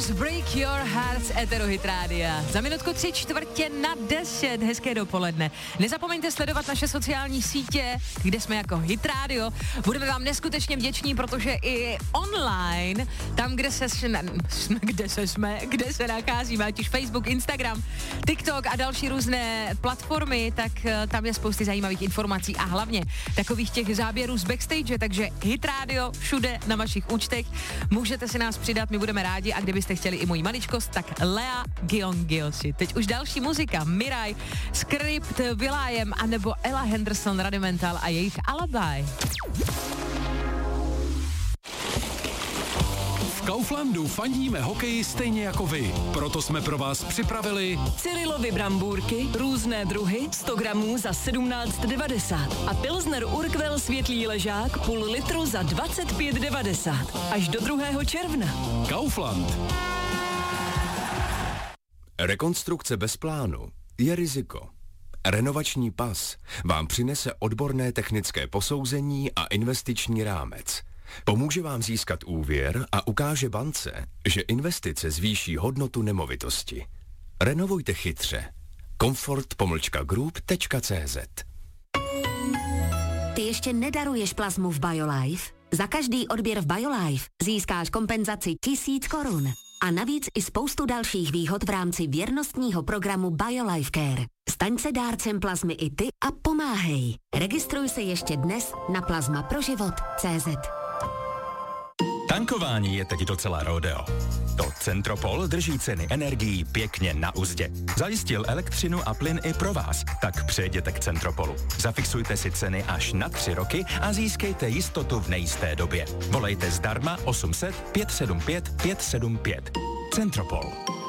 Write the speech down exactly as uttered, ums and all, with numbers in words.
Muse, Break Your Heart z Eteru Hit Rádia. Za minutku tři čtvrtě na deset, hezké dopoledne. Nezapomeňte sledovat naše sociální sítě, kde jsme jako Hit Radio. Budeme vám neskutečně vděční, protože i online, tam, kde se jsme, kde se jsme, kde se nacházíme, ať už Facebook, Instagram, TikTok a další různé platformy, tak tam je spousty zajímavých informací a hlavně takových těch záběrů z backstage, takže Hit Radio všude na vašich účtech. Můžete si nás přidat, my budeme rádi, a kdybyste chtěli i moji maličkost, tak Lea Giongyossi. Teď už další muzika, Mirai, Script, Will.i.am anebo Ella Henderson, Rudimental a jejich Alibi. V Kauflandu fandíme hokeji stejně jako vy. Proto jsme pro vás připravili Cyrilovy brambůrky, různé druhy, sto gramů za sedmnáct devadesát a Pilsner Urquell světlý ležák půl litru za dvacet pět devadesát. Až do druhého června. Kaufland. Rekonstrukce bez plánu je riziko. Renovační pas vám přinese odborné technické posouzení a investiční rámec. Pomůže vám získat úvěr a ukáže bance, že investice zvýší hodnotu nemovitosti. Renovujte chytře. Comfort pomlčka group tečka cé zet. Ty ještě nedaruješ plazmu v BioLife? Za každý odběr v BioLife získáš kompenzaci tisíc korun. A navíc i spoustu dalších výhod v rámci věrnostního programu BioLife Care. Staň se dárcem plazmy i ty a pomáhej. Registruj se ještě dnes na plazma pro život tečka cé zet. Tankování je teď docela rodeo. To Centropol drží ceny energií pěkně na uzdě. Zajistil elektřinu a plyn i pro vás, tak přejděte k Centropolu. Zafixujte si ceny až na tři roky a získejte jistotu v nejisté době. Volejte zdarma osm set pět sedm pět pět sedm pět. Centropol.